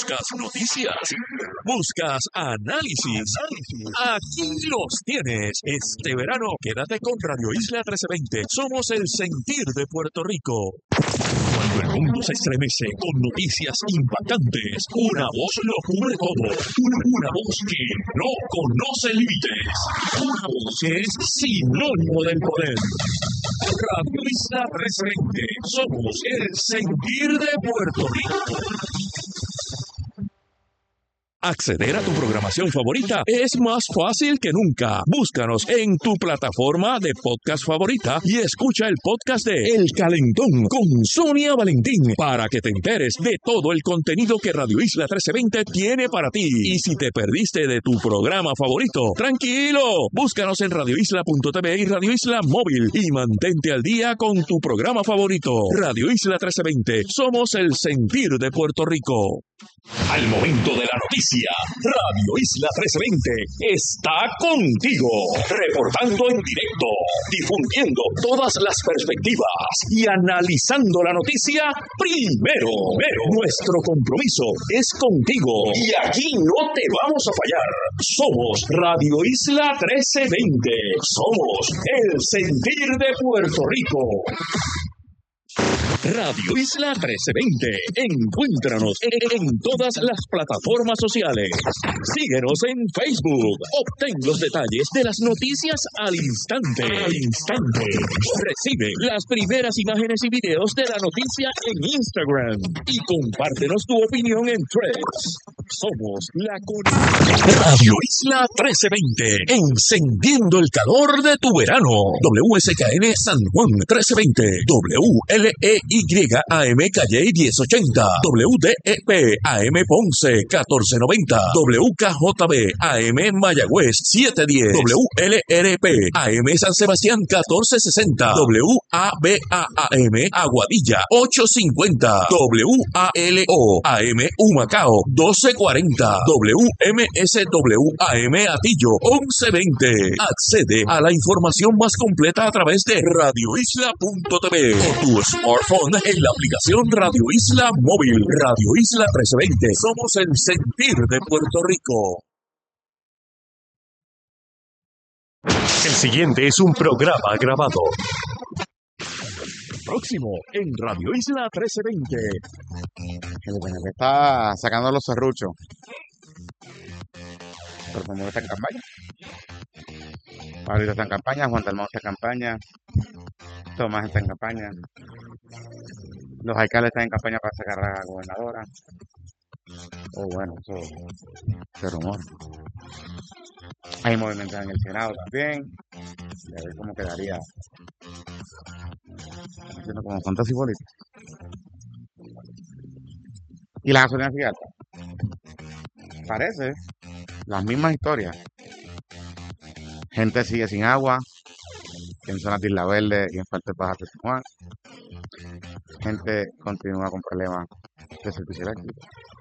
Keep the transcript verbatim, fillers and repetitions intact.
Buscas noticias, buscas análisis. Aquí los tienes. Este verano quédate con Radio Isla trece veinte. Somos el sentir de Puerto Rico. Cuando el mundo se estremece con noticias impactantes, una voz lo cubre todo. Una, una voz que no conoce límites. Una voz que es sinónimo del poder. Radio Isla trece veinte. Somos el sentir de Puerto Rico. Acceder a tu programación favorita es más fácil que nunca. Búscanos en tu plataforma de podcast favorita y escucha el podcast de El Calentón con Sonia Valentín para que te enteres de todo el contenido que Radio Isla trece veinte tiene para ti. Y si te perdiste de tu programa favorito, tranquilo, búscanos en radio isla punto t v y Radio Isla Móvil y mantente al día con tu programa favorito. Radio Isla trece veinte, somos el sentir de Puerto Rico. Al momento de la noticia, Radio Isla trece veinte está contigo, reportando en directo, difundiendo todas las perspectivas y analizando la noticia primero. Pero nuestro compromiso es contigo y aquí no te vamos a fallar. Somos Radio Isla trece veinte, somos el sentir de Puerto Rico. Radio Isla trece veinte. Encuéntranos en todas las plataformas sociales. Síguenos en Facebook. Obtén los detalles de las noticias al instante. Al instante. Recibe las primeras imágenes y videos de la noticia en Instagram. Y compártenos tu opinión en Threads. Somos la comunidad. Radio Isla trece veinte. Encendiendo el calor de tu verano. W S K N San Juan trece veinte. W L E Y A M Calle diez ochenta, W D E P A M Ponce catorce noventa, W K J B A M Mayagüez setecientos diez, W L R P A M San Sebastián catorce sesenta, W A B A A M Aguadilla ochocientos cincuenta, W A L O A M Humacao doce cuarenta, W M S W A M Atillo once veinte. Accede a la información más completa a través de radio isla punto t v o tu smartphone en la aplicación Radio Isla Móvil. Radio Isla trece veinte. Somos el sentir de Puerto Rico. El siguiente es un programa grabado. Próximo en Radio Isla trece veinte. El P N P está sacando los serruchos. Pero como está en campaña. Ahorita está en campaña, Juan Dalmau está en campaña, Tomás está en campaña, los alcaldes están en campaña para sacar a la gobernadora. Oh, bueno, eso se rumor. Hay movimientos en el Senado también. Y a ver cómo quedaría. Están haciendo como fantasy política. Y la gasolina sigue alta. Parece las mismas historias. Gente sigue sin agua en zonas de Isla Verde y en Fuertes Bajas de San Juan. Gente continúa con problemas de servicio eléctrico.